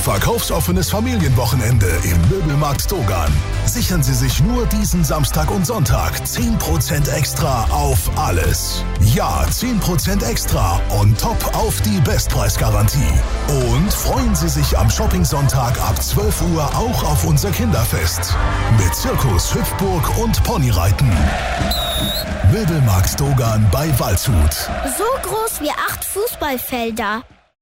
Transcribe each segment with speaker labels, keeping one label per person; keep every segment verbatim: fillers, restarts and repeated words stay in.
Speaker 1: Verkaufsoffenes Familienwochenende im Möbelmarkt Dogan. Sichern Sie sich nur diesen Samstag und Sonntag zehn Prozent extra auf alles. Ja, zehn Prozent extra on top auf die Bestpreisgarantie. Und freuen Sie sich am Shopping-Sonntag ab zwölf Uhr auch auf unser Kinderfest. Mit Zirkus, Hüpfburg und Ponyreiten. Möbelmarkt Dogan bei Waldshut.
Speaker 2: So groß wie acht Fußballfelder.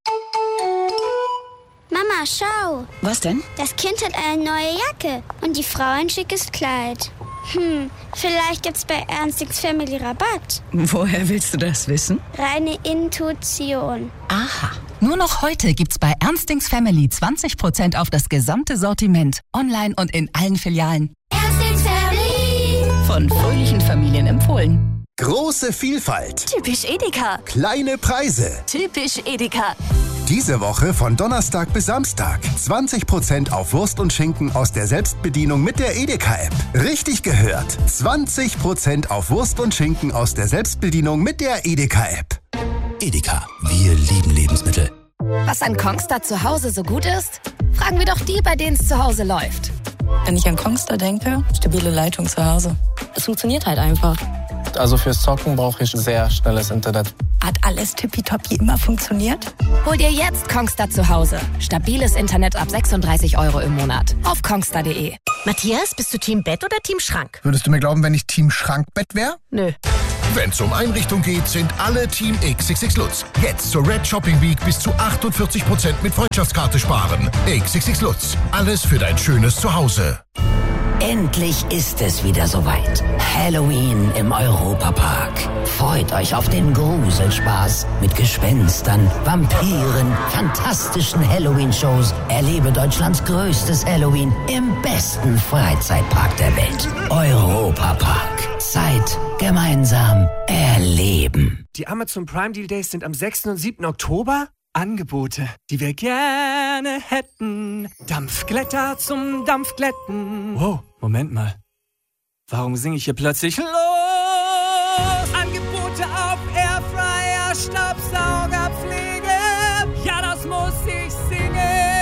Speaker 2: Mama, schau.
Speaker 3: Was denn?
Speaker 2: Das Kind hat eine neue Jacke und die Frau ein schickes Kleid. Hm, vielleicht gibt's bei Ernstings Family Rabatt.
Speaker 3: Woher willst du das wissen?
Speaker 2: Reine Intuition.
Speaker 3: Aha. Nur noch heute gibt's bei Ernstings Family zwanzig Prozent auf das gesamte Sortiment. Online und in allen Filialen.
Speaker 2: Ernstings Family.
Speaker 3: Von fröhlichen Familien empfohlen.
Speaker 4: Große Vielfalt.
Speaker 5: Typisch Edeka.
Speaker 4: Kleine Preise.
Speaker 5: Typisch Edeka.
Speaker 4: Diese Woche von Donnerstag bis Samstag. zwanzig Prozent auf Wurst und Schinken aus der Selbstbedienung mit der Edeka-App. Richtig gehört. zwanzig Prozent auf Wurst und Schinken aus der Selbstbedienung mit der Edeka-App.
Speaker 6: Edeka, wir lieben Lebensmittel.
Speaker 7: Was an Kongstar zu Hause so gut ist? Fragen wir doch die, bei denen es zu Hause läuft.
Speaker 8: Wenn ich an Kongstar denke, stabile Leitung zu Hause. Es funktioniert halt einfach.
Speaker 9: Also fürs Zocken brauche ich sehr schnelles Internet.
Speaker 8: Hat alles tippitoppi immer funktioniert?
Speaker 7: Hol dir jetzt Kongstar zu Hause. Stabiles Internet ab sechsunddreißig Euro im Monat. Auf kongstar punkt de.
Speaker 10: Matthias, bist du Team Bett oder Team Schrank?
Speaker 11: Würdest du mir glauben, wenn ich Team Schrankbett wäre?
Speaker 7: Nö.
Speaker 1: Wenn es um Einrichtung geht, sind alle Team X X X Lutz. Jetzt zur Red Shopping Week bis zu achtundvierzig Prozent mit Freundschaftskarte sparen. X X X Lutz. Alles für dein schönes Zuhause.
Speaker 12: Endlich ist es wieder soweit. Halloween im Europapark. Freut euch auf den Gruselspaß mit Gespenstern, Vampiren, fantastischen Halloween-Shows. Erlebe Deutschlands größtes Halloween im besten Freizeitpark der Welt. Europapark. Zeit gemeinsam erleben.
Speaker 13: Die Amazon Prime Deal Days sind am sechsten und siebten Oktober. Angebote, die wir gerne hätten. Dampfglätter zum Dampfglätten. Wow, Moment mal. Warum singe ich hier plötzlich los? Angebote auf Airfryer, Staubsauger, Pflege. Ja, das muss ich singen.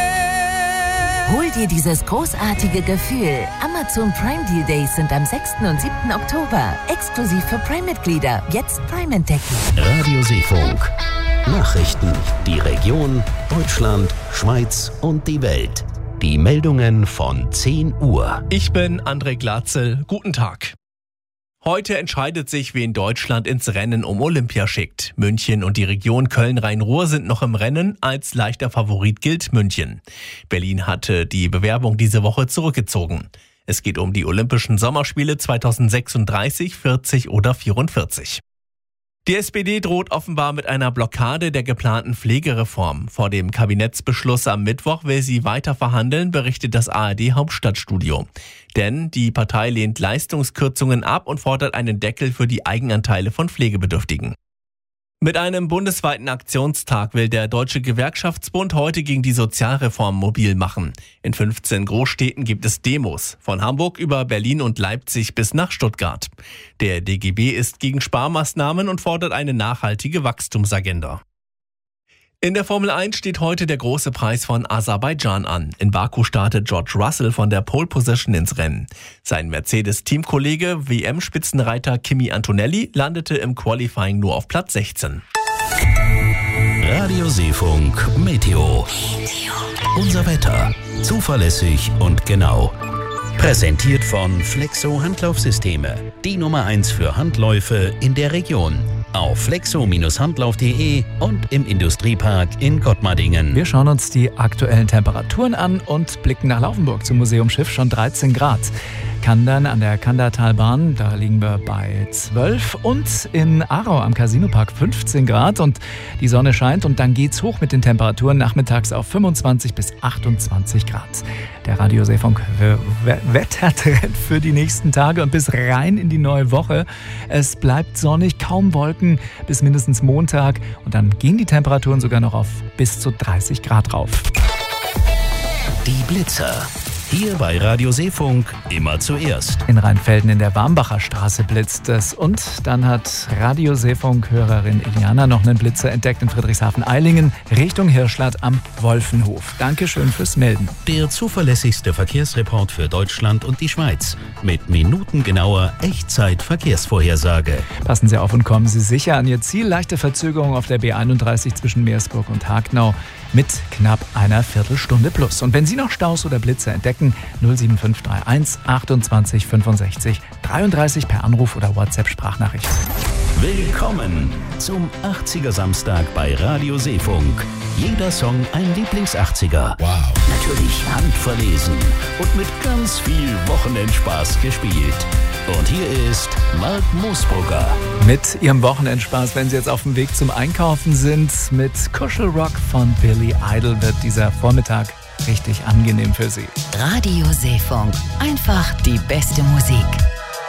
Speaker 14: Hol dir dieses großartige Gefühl. Amazon Prime Deal Days sind am sechsten und siebten Oktober. Exklusiv für Prime-Mitglieder. Jetzt Prime entdecken.
Speaker 6: Radio Seefunk. Nachrichten, die Region, Deutschland, Schweiz und die Welt. Die Meldungen von zehn Uhr.
Speaker 15: Ich bin André Glatzel. Guten Tag. Heute entscheidet sich, wen Deutschland ins Rennen um Olympia schickt. München und die Region Köln-Rhein-Ruhr sind noch im Rennen. Als leichter Favorit gilt München. Berlin hatte die Bewerbung diese Woche zurückgezogen. Es geht um die Olympischen Sommerspiele zweitausendsechsunddreißig, vierzig oder vierundvierzig. Die S P D droht offenbar mit einer Blockade der geplanten Pflegereform. Vor dem Kabinettsbeschluss am Mittwoch will sie weiter verhandeln, berichtet das A R D-Hauptstadtstudio. Denn die Partei lehnt Leistungskürzungen ab und fordert einen Deckel für die Eigenanteile von Pflegebedürftigen. Mit einem bundesweiten Aktionstag will der Deutsche Gewerkschaftsbund heute gegen die Sozialreform mobil machen. In fünfzehn Großstädten gibt es Demos, von Hamburg über Berlin und Leipzig bis nach Stuttgart. Der D G B ist gegen Sparmaßnahmen und fordert eine nachhaltige Wachstumsagenda. In der Formel eins steht heute der große Preis von Aserbaidschan an. In Baku startet George Russell von der Pole Position ins Rennen. Sein Mercedes-Teamkollege, W M-Spitzenreiter Kimi Antonelli, landete im Qualifying nur auf Platz sechzehn.
Speaker 6: Radio Seefunk Meteo. Unser Wetter. Zuverlässig und genau. Präsentiert von Flexo Handlaufsysteme. Die Nummer eins für Handläufe in der Region. Auf flexo Bindestrich handlauf punkt de und im Industriepark in Gottmardingen.
Speaker 16: Wir schauen uns die aktuellen Temperaturen an und blicken nach Laufenburg zum Museumsschiff, schon dreizehn Grad. Kandern an der Kandertalbahn, da liegen wir bei zwölf und in Aarau am Casinopark fünfzehn Grad und die Sonne scheint und dann geht's hoch mit den Temperaturen nachmittags auf fünfundzwanzig bis achtundzwanzig Grad. Der Radio Seefunk Wettertrend für die nächsten Tage und bis rein in die neue Woche. Es bleibt sonnig, kaum Wolken bis mindestens Montag und dann gehen die Temperaturen sogar noch auf bis zu dreißig Grad rauf.
Speaker 6: Die Blitzer. Hier bei Radio Seefunk immer zuerst.
Speaker 16: In Rheinfelden in der Warmbacher Straße blitzt es. Und dann hat Radio Seefunk-Hörerin Iliana noch einen Blitzer entdeckt in Friedrichshafen-Eilingen Richtung Hirschladt am Wolfenhof. Dankeschön fürs Melden.
Speaker 6: Der zuverlässigste Verkehrsreport für Deutschland und die Schweiz. Mit minutengenauer Echtzeit-Verkehrsvorhersage.
Speaker 16: Passen Sie auf und kommen Sie sicher an Ihr Ziel. Leichte Verzögerung auf der B einunddreißig zwischen Meersburg und Hagnau mit knapp einer Viertelstunde plus. Und wenn Sie noch Staus oder Blitze entdecken, null sieben fünf drei eins achtundzwanzig fünfundsechzig dreiunddreißig per Anruf oder WhatsApp-Sprachnachricht.
Speaker 6: Willkommen zum achtziger Samstag bei Radio Seefunk. Jeder Song ein Lieblings-achtziger. Wow. Natürlich handverlesen und mit ganz viel Wochenendspaß gespielt. Und hier ist Mark Moosbrugger.
Speaker 16: Mit Ihrem Wochenendspaß, wenn Sie jetzt auf dem Weg zum Einkaufen sind, mit Kuschelrock von Billy Idol wird dieser Vormittag richtig angenehm für Sie.
Speaker 3: Radio Seefunk. Einfach die beste Musik.